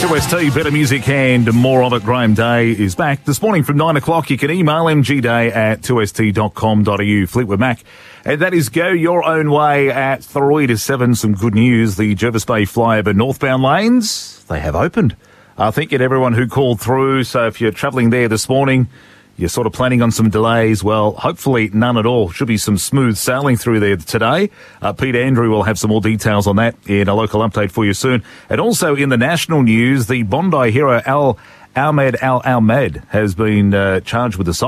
2ST, better music and more of it. Graham Day is back this morning from 9 o'clock. You can email mgday@2st.com.au. Fleetwood Mac. And that is Go Your Own Way at 3 to 7. Some good news. The Jervis Bay flyover northbound lanes, they have opened. Thank you to everyone who called through. So if you're travelling there this morning, you're sort of planning on some delays. Well, hopefully none at all. Should be some smooth sailing through there today. Peter Andrew will have some more details on that in a local update for you soon. And also in the national news, the Bondi hero Ahmed Al Ahmed has been charged with assault.